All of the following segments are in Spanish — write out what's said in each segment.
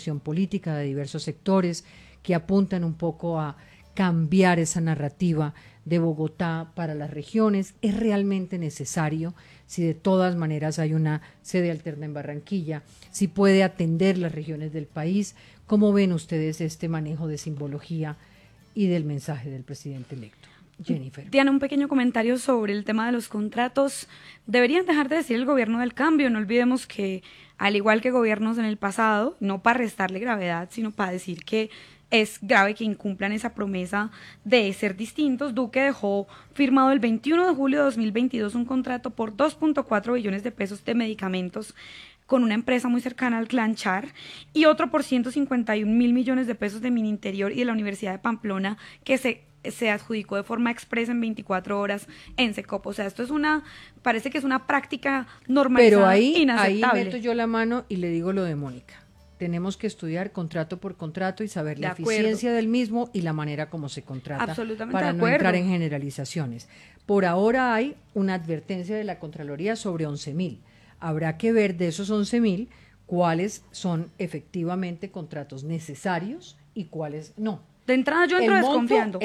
presión política de diversos sectores que apuntan un poco a cambiar esa narrativa de Bogotá para las regiones. ¿Es realmente necesario? Si de todas maneras hay una sede alterna en Barranquilla, si puede atender las regiones del país. ¿Cómo ven ustedes este manejo de simbología y del mensaje del presidente electo? Jennifer. Diana, un pequeño comentario sobre el tema de los contratos. Deberían dejar de decir el gobierno del cambio. No olvidemos que, al igual que gobiernos en el pasado, no para restarle gravedad, sino para decir que es grave que incumplan esa promesa de ser distintos. Duque dejó firmado el 21 de julio de 2022 un contrato por 2.4 billones de pesos de medicamentos con una empresa muy cercana al clan Char, y otro por 151.000 millones de pesos de Mininterior y de la Universidad de Pamplona, que se adjudicó de forma expresa en 24 horas en Secopo. O sea, esto es parece que es una práctica normalizada. Pero ahí inaceptable. meto yo la mano y le digo lo de Mónica. Tenemos que estudiar contrato por contrato y saber la eficiencia del mismo y la manera como se contrata. Absolutamente para de no acuerdo. entrar en generalizaciones. Por ahora hay una advertencia de la Contraloría sobre 11.000. Habrá que ver de esos 11.000 cuáles son efectivamente contratos necesarios y cuáles no. De entrada yo entro desconfiando.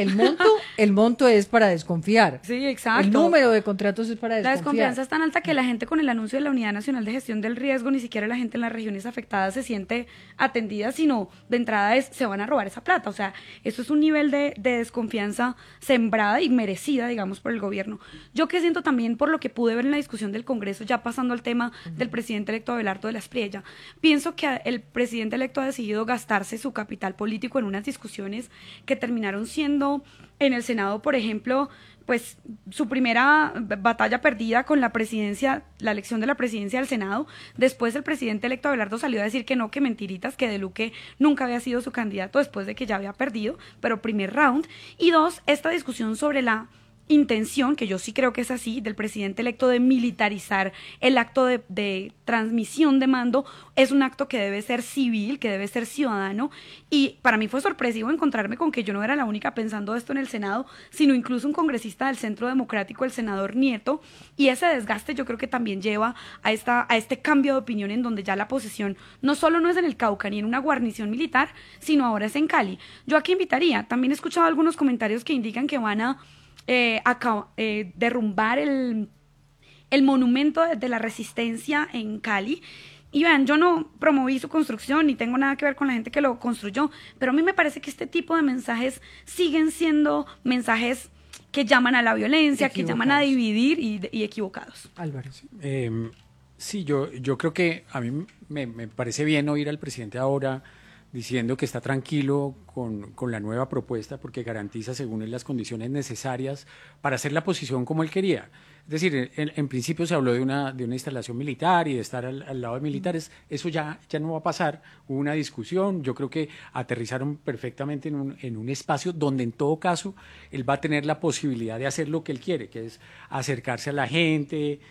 El monto es para desconfiar. Sí, exacto. El número de contratos es para desconfiar. La desconfianza es tan alta que la gente, con el anuncio de la Unidad Nacional de Gestión del Riesgo, ni siquiera la gente en las regiones afectadas se siente atendida, sino de entrada se van a robar esa plata. O sea, esto es un nivel de desconfianza sembrada y merecida, digamos, por el gobierno. Yo que siento también, por lo que pude ver en la discusión del Congreso, ya pasando al tema del presidente electo Abelardo de la Espriella, pienso que el presidente electo ha decidido gastarse su capital político en unas discusiones que terminaron siendo en el Senado, por ejemplo, pues su primera batalla perdida con la presidencia, la elección de la presidencia del Senado. Después el presidente electo Abelardo salió a decir que no, que mentiritas, que De Luque nunca había sido su candidato después de que ya había perdido, pero primer round. Y dos, esta discusión sobre la intención, que yo sí creo que es así, del presidente electo de militarizar el acto de transmisión de mando. Es un acto que debe ser civil, que debe ser ciudadano, y para mí fue sorpresivo encontrarme con que yo no era la única pensando esto en el Senado, sino incluso un congresista del Centro Democrático, el senador Nieto, y ese desgaste yo creo que también lleva a este cambio de opinión, en donde ya la posición no solo no es en el Cauca ni en una guarnición militar, sino ahora es en Cali. Yo aquí invitaría, también he escuchado algunos comentarios que indican que van a derrumbar el monumento de la resistencia en Cali. Y vean, yo no promoví su construcción ni tengo nada que ver con la gente que lo construyó, pero a mí me parece que este tipo de mensajes siguen siendo mensajes que llaman a la violencia, que llaman a dividir y equivocados. Álvaro. Sí, yo creo que a mí me parece bien oír al presidente ahora diciendo que está tranquilo con la nueva propuesta porque garantiza, según él, las condiciones necesarias para hacer la posición como él quería. Es decir, en principio se habló de una instalación militar y de estar al lado de militares. Eso ya no va a pasar. Hubo una discusión. Yo creo que aterrizaron perfectamente en un espacio donde, en todo caso, él va a tener la posibilidad de hacer lo que él quiere, que es acercarse a la gente,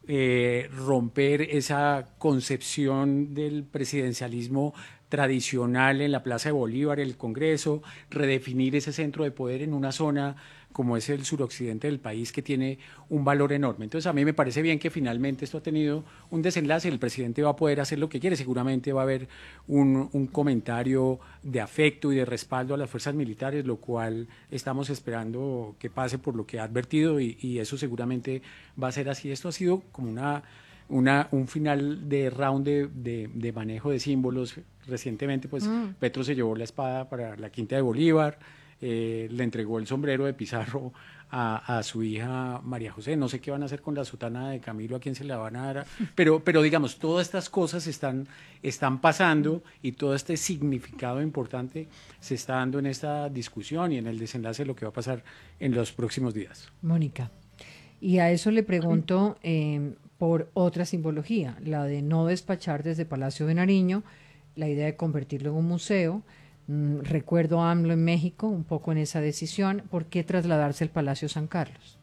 romper esa concepción del presidencialismo tradicional en la Plaza de Bolívar, el Congreso, redefinir ese centro de poder en una zona como es el suroccidente del país, que tiene un valor enorme. Entonces a mí me parece bien que finalmente esto ha tenido un desenlace. El presidente va a poder hacer lo que quiere. Seguramente va a haber un comentario de afecto y de respaldo a las fuerzas militares, lo cual estamos esperando que pase por lo que ha advertido, y eso seguramente va a ser así. Esto ha sido como un final de round de manejo de símbolos. Recientemente pues Petro se llevó la espada para la Quinta de Bolívar, le entregó el sombrero de Pizarro a su hija María José. No sé qué van a hacer con la sotana de Camilo, a quién se la van a dar, pero digamos, todas estas cosas están pasando, y todo este significado importante se está dando en esta discusión y en el desenlace de lo que va a pasar en los próximos días. Mónica, y a eso le pregunto por otra simbología, la de no despachar desde Palacio de Nariño, la idea de convertirlo en un museo. Recuerdo a AMLO en México, un poco en esa decisión. ¿Por qué trasladarse al Palacio San Carlos?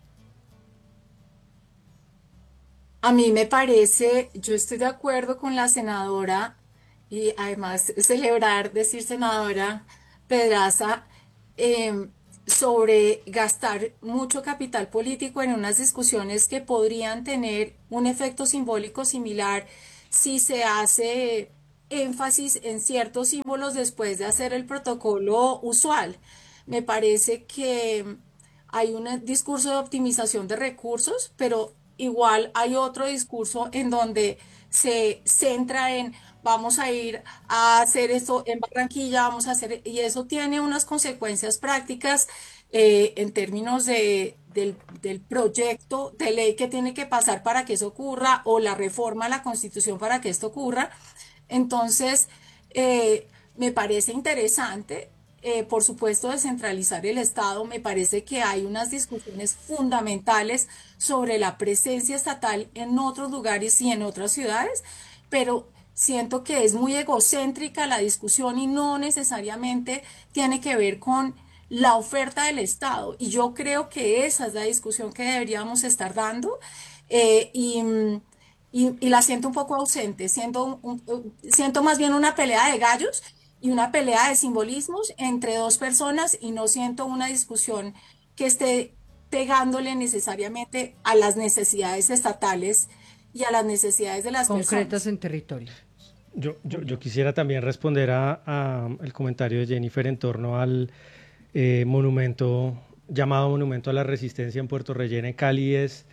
A mí me parece, yo estoy de acuerdo con la senadora, y además decir senadora Pedraza, sobre gastar mucho capital político en unas discusiones que podrían tener un efecto simbólico similar si se hace énfasis en ciertos símbolos después de hacer el protocolo usual. Me parece que hay un discurso de optimización de recursos, pero igual hay otro discurso en donde se centra en vamos a ir a hacer esto en Barranquilla, vamos a hacer, y eso tiene unas consecuencias prácticas en términos del proyecto de ley que tiene que pasar para que eso ocurra o la reforma a la Constitución para que esto ocurra. Entonces, me parece interesante, por supuesto, descentralizar el Estado. Me parece que hay unas discusiones fundamentales sobre la presencia estatal en otros lugares y en otras ciudades, pero siento que es muy egocéntrica la discusión y no necesariamente tiene que ver con la oferta del Estado. Y yo creo que esa es la discusión que deberíamos estar dando. eh, y, y la siento un poco ausente, siento más bien una pelea de gallos y una pelea de simbolismos entre dos personas y no siento una discusión que esté pegándole necesariamente a las necesidades estatales y a las necesidades de las concretas personas. en territorio. Yo quisiera también responder a el comentario de Jennifer en torno al monumento, llamado Monumento a la Resistencia en Puerto Rellena, en Cali. Es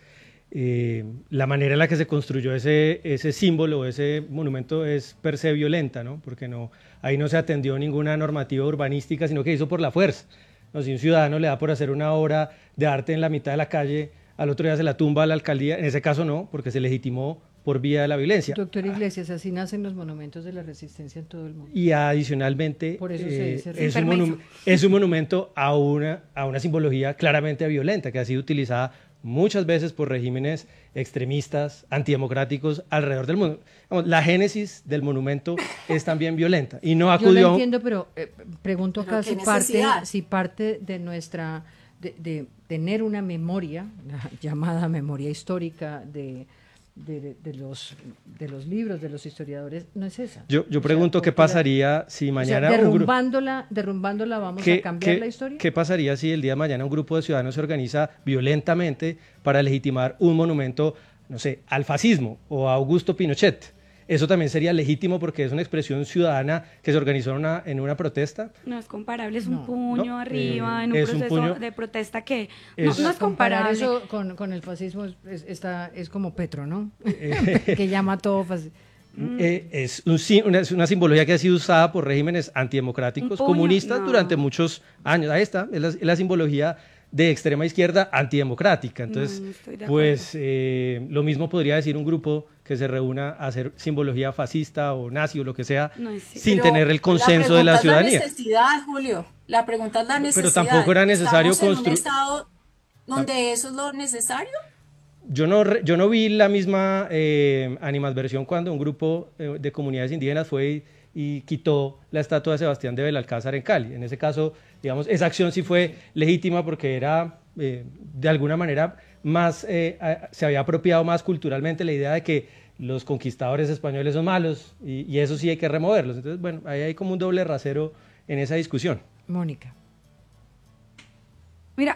la manera en la que se construyó ese símbolo, ese monumento es per se violenta, ¿no? Porque ahí no se atendió ninguna normativa urbanística, sino que hizo por la fuerza. No, si un ciudadano le da por hacer una obra de arte en la mitad de la calle, al otro día se la tumba a la alcaldía, en ese caso no, porque se legitimó por vía de la violencia. Doctor Iglesias, así nacen los monumentos de la resistencia en todo el mundo. Y adicionalmente Por eso se dice es un monumento a una simbología claramente violenta que ha sido utilizada muchas veces por regímenes extremistas, antidemocráticos alrededor del mundo. Vamos, la génesis del monumento es también violenta y no Yo acudió... lo entiendo, pero pregunto Pero acá qué necesidad. si parte de nuestra, de tener una memoria, la llamada memoria histórica de los libros, de los historiadores, no es esa. Yo O sea, pregunto qué porque pasaría si mañana o sea, derrumbándola vamos a cambiar la historia. ¿Qué pasaría si el día de mañana un grupo de ciudadanos se organiza violentamente para legitimar un monumento, no sé, al fascismo o a Augusto Pinochet? Eso también sería legítimo porque es una expresión ciudadana que se organizó en una protesta. No es comparable, es No, un puño no, arriba en un es un proceso puño- de protesta que es- no es Comparar comparable. eso con el fascismo es como Petro, ¿no? Que llama todo fascismo. Es una simbología que ha sido usada por regímenes antidemocráticos, Un puño, comunistas no. durante muchos años. Ahí está, es la simbología de extrema izquierda antidemocrática. Entonces, No estoy de pues lo mismo podría decir un grupo que se reúna a hacer simbología fascista o nazi o lo que sea, No es cierto. sin Pero tener el consenso de la pregunta es ciudadanía. La necesidad, Julio. La pregunta es la necesidad. tampoco era necesario ¿Estamos en un constru- estado donde eso es lo necesario? Yo no vi la misma animadversión cuando un grupo de comunidades indígenas fue y quitó la estatua de Sebastián de Belalcázar en Cali. En ese caso, digamos, esa acción sí fue legítima porque era, de alguna manera, se había apropiado más culturalmente la idea de que los conquistadores españoles son malos y eso sí hay que removerlos. Entonces, bueno, ahí hay como un doble rasero en esa discusión. Mónica. Mira,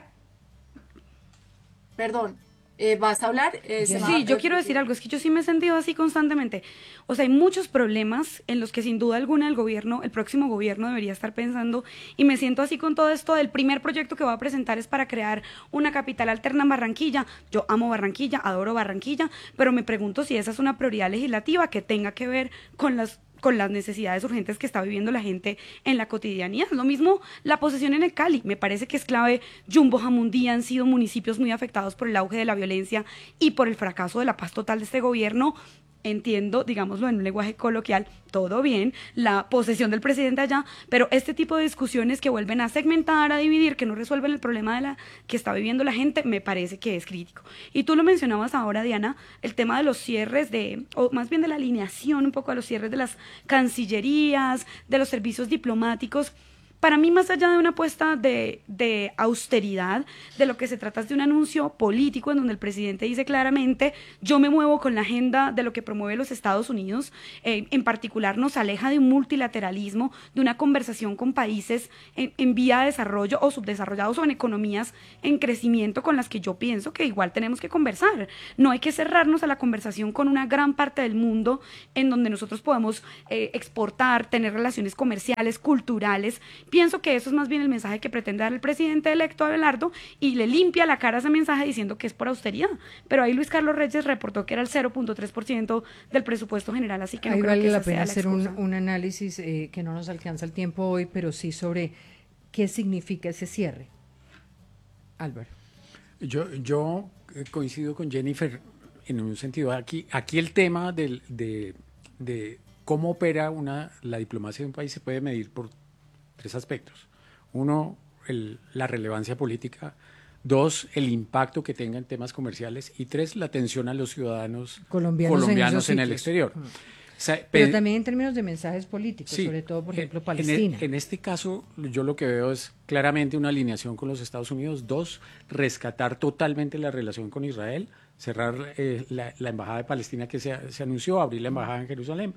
Perdón, ¿vas a hablar? sí, yo quiero decir algo, es que yo sí me he sentido así constantemente. O sea, hay muchos problemas en los que sin duda alguna el próximo gobierno debería estar pensando, y me siento así con todo esto del primer proyecto que voy a presentar es para crear una capital alterna en Barranquilla. Yo amo Barranquilla, adoro Barranquilla, pero me pregunto si esa es una prioridad legislativa que tenga que ver con las necesidades urgentes que está viviendo la gente en la cotidianidad. Lo mismo la posesión en el Cali, me parece que es clave. Jumbo, Jamundí han sido municipios muy afectados por el auge de la violencia y por el fracaso de la paz total de este gobierno. Entiendo, digámoslo en un lenguaje coloquial, todo bien, la posesión del presidente allá, pero este tipo de discusiones que vuelven a segmentar, a dividir, que no resuelven el problema que está viviendo la gente, me parece que es crítico. Y tú lo mencionabas ahora, Diana, el tema de los cierres o más bien de la alineación un poco a los cierres de las cancillerías, de los servicios diplomáticos. para mí, más allá de una apuesta de austeridad, de lo que se trata es de un anuncio político en donde el presidente dice claramente, yo me muevo con la agenda de lo que promueve los Estados Unidos, en particular nos aleja de un multilateralismo, de una conversación con países en vía de desarrollo o subdesarrollados o en economías en crecimiento con las que yo pienso que igual tenemos que conversar. No hay que cerrarnos a la conversación con una gran parte del mundo en donde nosotros podemos exportar, tener relaciones comerciales, culturales. Pienso que eso es más bien el mensaje que pretende dar el presidente electo Abelardo y le limpia la cara a ese mensaje diciendo que es por austeridad. Pero ahí Luis Carlos Reyes reportó que era el 0.3% del presupuesto general, así que no ahí creo vale que la esa sea pena la hacer excusa. un análisis que no nos alcanza el tiempo hoy, pero sí sobre qué significa ese cierre. Álvaro. Yo coincido con Jennifer en un sentido. Aquí el tema de cómo opera la diplomacia de un país se puede medir por 3 aspectos. 1, la relevancia política. 2, el impacto que tenga en temas comerciales. Y 3, la atención a los ciudadanos colombianos en el exterior. O sea, pero también en términos de mensajes políticos, sí, sobre todo, por ejemplo, Palestina. En este caso, yo lo que veo es claramente una alineación con los Estados Unidos. 2, rescatar totalmente la relación con Israel, cerrar la embajada de Palestina que se anunció, abrir la embajada en Jerusalén.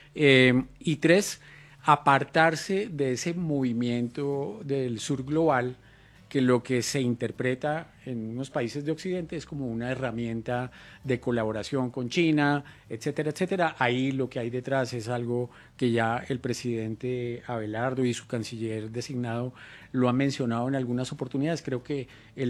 Y 3, apartarse de ese movimiento del sur global, que lo que se interpreta en unos países de Occidente es como una herramienta de colaboración con China, etcétera, etcétera. Ahí lo que hay detrás es algo que ya el presidente Abelardo y su canciller designado lo han mencionado en algunas oportunidades. Creo que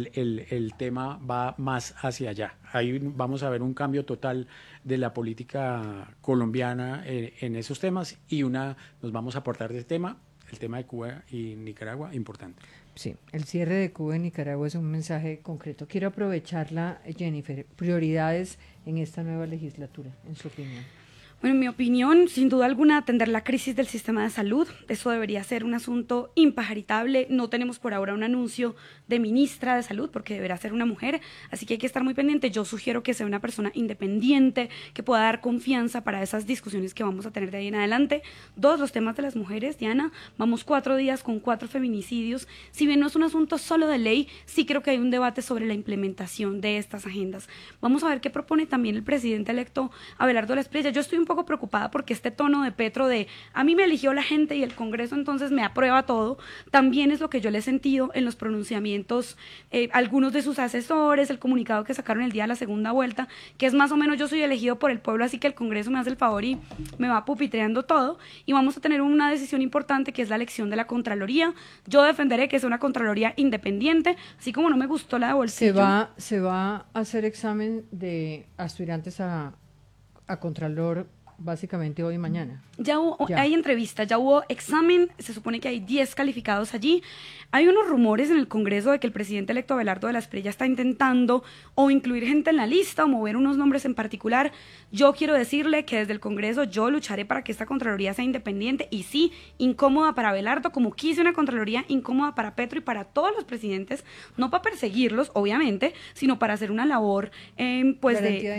el tema va más hacia allá. Ahí vamos a ver un cambio total de la política colombiana en esos temas y nos vamos a aportar del tema, el tema de Cuba y Nicaragua, importante. Sí, el cierre de Cuba y Nicaragua es un mensaje concreto. Quiero aprovecharla, Jennifer. Prioridades en esta nueva legislatura, en su opinión. Bueno, en mi opinión, sin duda alguna, atender la crisis del sistema de salud. Eso debería ser un asunto impajaritable. No tenemos por ahora un anuncio de ministra de salud, porque deberá ser una mujer, así que hay que estar muy pendiente. Yo sugiero que sea una persona independiente, que pueda dar confianza para esas discusiones que vamos a tener de ahí en adelante. 2, los temas de las mujeres, Diana. Vamos 4 días con 4 feminicidios. Si bien no es un asunto solo de ley, sí creo que hay un debate sobre la implementación de estas agendas. Vamos a ver qué propone también el presidente electo Abelardo Espriella. Yo estoy un poco preocupada porque este tono de Petro de a mí me eligió la gente y el Congreso entonces me aprueba todo, también es lo que yo le he sentido en los pronunciamientos, algunos de sus asesores, el comunicado que sacaron el día de la segunda vuelta, que es más o menos yo soy elegido por el pueblo, así que el Congreso me hace el favor y me va pupitreando todo, y vamos a tener una decisión importante que es la elección de la Contraloría. Yo defenderé que sea una Contraloría independiente, así como no me gustó la de bolsillo. Se va a hacer examen de aspirantes a Contralor básicamente hoy y mañana. Ya hay entrevista, ya hubo examen, se supone que hay 10 calificados allí. Hay unos rumores en el Congreso de que el presidente electo Abelardo Espriella está intentando o incluir gente en la lista o mover unos nombres en particular. Yo quiero decirle que desde el Congreso yo lucharé para que esta Contraloría sea independiente y sí, incómoda para Abelardo, como quise una Contraloría incómoda para Petro y para todos los presidentes, no para perseguirlos, obviamente, sino para hacer una labor pues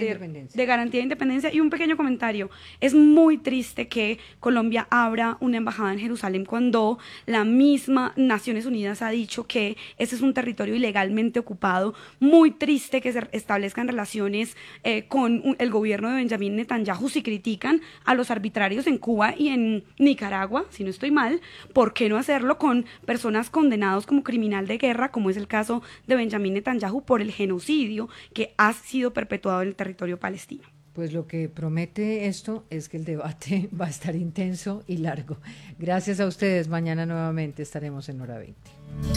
de garantía de independencia. Y un pequeño comentario, es muy triste que Colombia abra una embajada en Jerusalén cuando la misma Naciones Unidas ha dicho que ese es un territorio ilegalmente ocupado. Muy triste que se establezcan relaciones con el gobierno de Benjamín Netanyahu si critican a los arbitrarios en Cuba y en Nicaragua, si no estoy mal. ¿Por qué no hacerlo con personas condenados como criminal de guerra, como es el caso de Benjamín Netanyahu por el genocidio que ha sido perpetuado en el territorio palestino? Pues lo que promete esto es que el debate va a estar intenso y largo. Gracias a ustedes. Mañana nuevamente estaremos en Hora 20.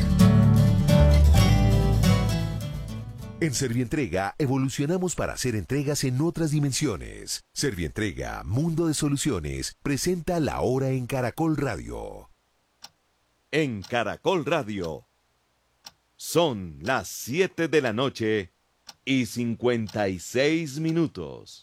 En Servientrega evolucionamos para hacer entregas en otras dimensiones. Servientrega, Mundo de Soluciones, presenta La Hora en Caracol Radio. En Caracol Radio. Son las 7 de la noche y 56 minutos.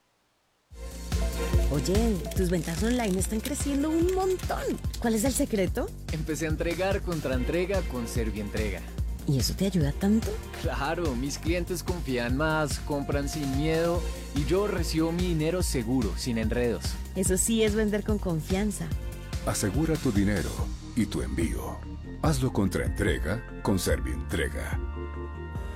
Oye, tus ventas online están creciendo un montón. ¿Cuál es el secreto? Empecé a entregar contra entrega con Servientrega. ¿Y eso te ayuda tanto? Claro, mis clientes confían más, compran sin miedo y yo recibo mi dinero seguro, sin enredos. Eso sí es vender con confianza. Asegura tu dinero y tu envío. Hazlo contra entrega con Servientrega.